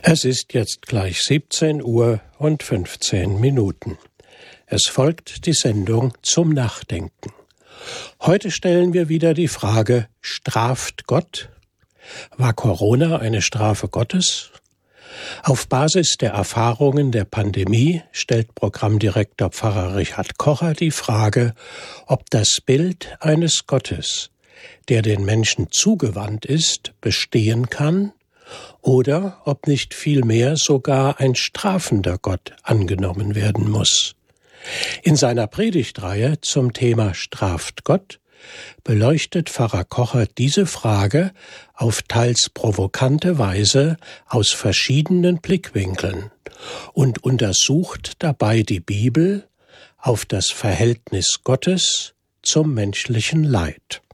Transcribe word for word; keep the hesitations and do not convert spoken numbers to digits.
Es ist jetzt gleich siebzehn Uhr und fünfzehn Minuten. Es folgt die Sendung zum Nachdenken. Heute stellen wir wieder die Frage, straft Gott? War Corona eine Strafe Gottes? Auf Basis der Erfahrungen der Pandemie stellt Programmdirektor Pfarrer Richard Kocher die Frage, ob das Bild eines Gottes, der den Menschen zugewandt ist, bestehen kann, oder ob nicht vielmehr sogar ein strafender Gott angenommen werden muss. In seiner Predigtreihe zum Thema Straft Gott beleuchtet Pfarrer Kocher diese Frage auf teils provokante Weise aus verschiedenen Blickwinkeln und untersucht dabei die Bibel auf das Verhältnis Gottes zum menschlichen Leid.